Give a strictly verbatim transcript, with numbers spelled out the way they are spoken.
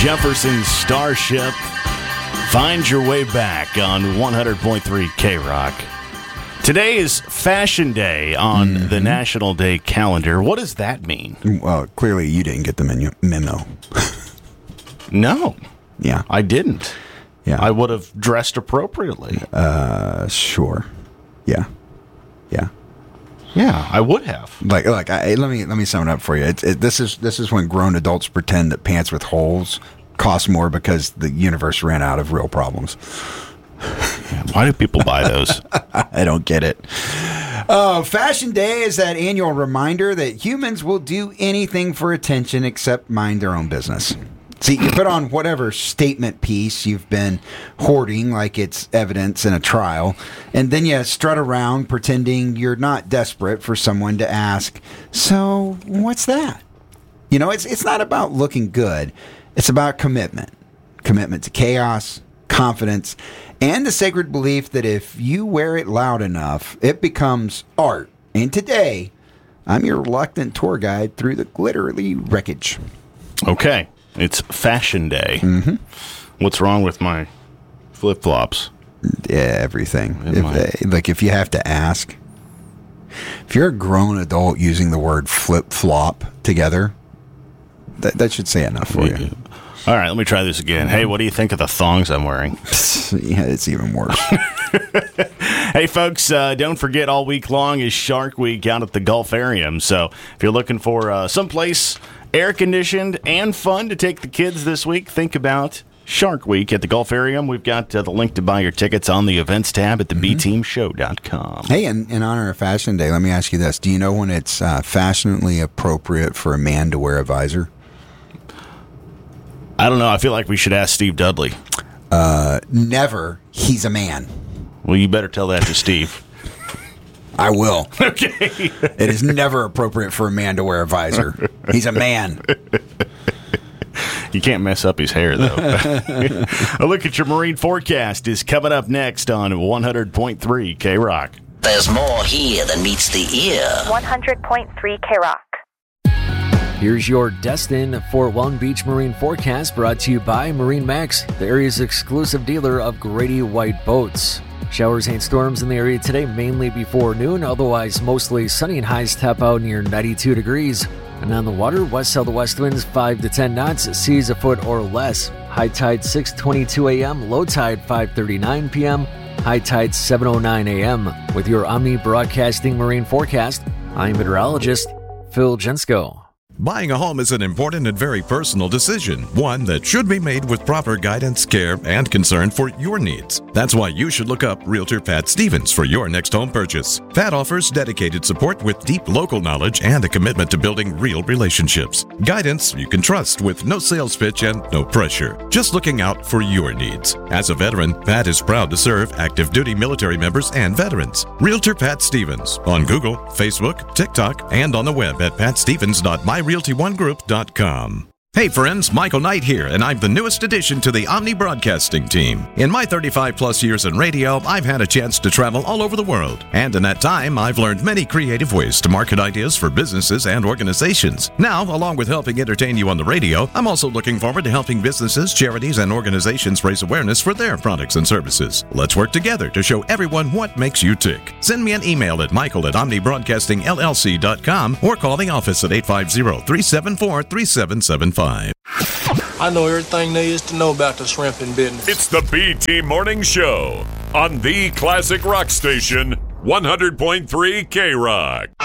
Jefferson Starship. Find your way back on one hundred point three K-Rock. Today is Fashion Day on mm-hmm. the National Day calendar. What does that mean? Well, clearly you didn't get the menu- memo. No. Yeah. I didn't. Yeah. I would have dressed appropriately. Uh, sure. Yeah. Yeah. Yeah, I would have. Like, like, I, let me let me sum it up for you. It, it, this is this is when grown adults pretend that pants with holes cost more because the universe ran out of real problems. Why do people buy those? I don't get it. Uh, Fashion Day is that annual reminder that humans will do anything for attention except mind their own business. See, you put on whatever statement piece you've been hoarding like it's evidence in a trial, and then you strut around pretending you're not desperate for someone to ask, so what's that? You know, it's it's not about looking good. It's about commitment. Commitment to chaos, confidence, and the sacred belief that if you wear it loud enough, it becomes art. And today, I'm your reluctant tour guide through the glittery wreckage. Okay. It's Fashion Day. Mm-hmm. What's wrong with my flip-flops? Yeah, everything. If, uh, like, if you have to ask, if you're a grown adult using the word flip-flop together, that, that should say enough for you. All right, let me try this again. Hey, what do you think of the thongs I'm wearing? Yeah, it's even worse. Hey, folks, uh, don't forget all week long is Shark Week out at the Gulfarium. So if you're looking for uh, someplace air-conditioned and fun to take the kids this week, think about Shark Week at the Gulfarium. We've got uh, the link to buy your tickets on the events tab at the b team show dot com. Hey, in, in honor of Fashion Day, let me ask you this. Do you know when it's uh, fashionably appropriate for a man to wear a visor? I don't know. I feel like we should ask Steve Dudley. Uh, never. He's a man. Well, you better tell that to Steve. I will. Okay. It is never appropriate for a man to wear a visor. He's a man. You can't mess up his hair, though. A look at your marine forecast is coming up next on one hundred point three K-Rock. There's more here than meets the ear. one hundred point three K-Rock. Here's your Destin Fort Walton Beach Marine Forecast brought to you by Marine Max, the area's exclusive dealer of Grady White boats. Showers and storms in the area today, mainly before noon. Otherwise, mostly sunny and highs top out near ninety-two degrees. And on the water, west southwest winds five to ten knots, seas a foot or less. High tide six twenty-two a.m., low tide five thirty-nine p.m., high tide seven oh nine a.m. With your Omni Broadcasting Marine Forecast, I'm meteorologist Phil Jensko. Buying a home is an important and very personal decision, one that should be made with proper guidance, care, and concern for your needs. That's why you should look up Realtor Pat Stevens for your next home purchase. Pat offers dedicated support with deep local knowledge and a commitment to building real relationships. Guidance you can trust with no sales pitch and no pressure. Just looking out for your needs. As a veteran, Pat is proud to serve active duty military members and veterans. Realtor Pat Stevens on Google, Facebook, TikTok, and on the web at pat stevens dot my realty one group dot com. Hey friends, Michael Knight here, and I'm the newest addition to the Omni Broadcasting team. In my thirty-five plus years in radio, I've had a chance to travel all over the world. And in that time, I've learned many creative ways to market ideas for businesses and organizations. Now, along with helping entertain you on the radio, I'm also looking forward to helping businesses, charities, and organizations raise awareness for their products and services. Let's work together to show everyone what makes you tick. Send me an email at michael at omni broadcasting l l c dot com or call the office at eight five zero, three seven four, three seven seven five. I know everything there is to know about the shrimping business. It's the B-Team Morning Show on the Classic Rock Station, one hundred point three K-Rock.